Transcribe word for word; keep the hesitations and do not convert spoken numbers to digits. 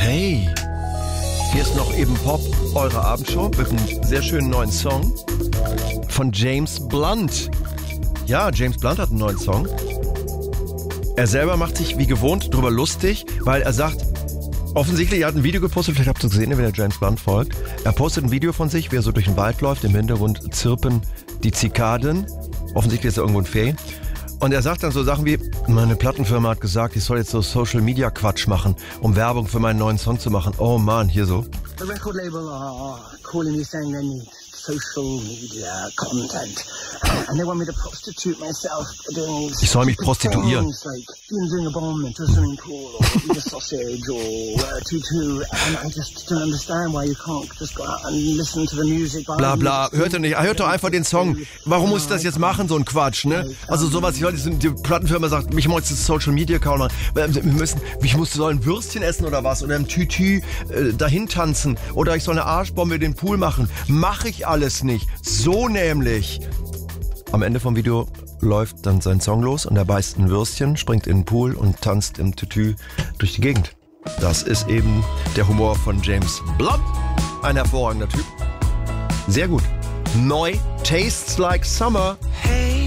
Hey, hier ist noch eben Pop, eure Abendshow mit einem sehr schönen neuen Song von James Blunt. Ja, James Blunt hat einen neuen Song. Er selber macht sich wie gewohnt drüber lustig, weil er sagt, offensichtlich, er hat ein Video gepostet, vielleicht habt ihr es gesehen, wenn ihr James Blunt folgt. Er postet ein Video von sich, wie er so durch den Wald läuft, im Hintergrund zirpen die Zikaden. Offensichtlich ist er irgendwo in Ferien. Und er sagt dann so Sachen wie, meine Plattenfirma hat gesagt, ich soll jetzt so Social-Media-Quatsch machen, um Werbung für meinen neuen Song zu machen. Oh man, hier so. The record label are calling me saying they need social media content, and they want me to prostitute myself doing. Ich soll mich prostituieren. Like doing a bomb into a swimming pool or eat a sausage or wear a tutu, and I just don't understand why you can't just go out and listen to the music. Bla bla, hört ihr nicht? Hört doch einfach den Song. Warum muss ich das jetzt machen, so ein Quatsch, ne? Also sowas, ich wollte, die Plattenfirma sagt, mich muss jetzt Social Media Account machen. Wir müssen, ich muss so ein Würstchen essen oder was oder im Tütü äh, dahin tanzen oder ich soll eine Arschbombe in den Pool machen. Mach ich alles nicht. So nämlich. Am Ende vom Video läuft dann sein Song los und er beißt ein Würstchen, springt in den Pool und tanzt im Tütü durch die Gegend. Das ist eben der Humor von James Blunt. Ein hervorragender Typ. Sehr gut. Neu, Tastes Like Summer.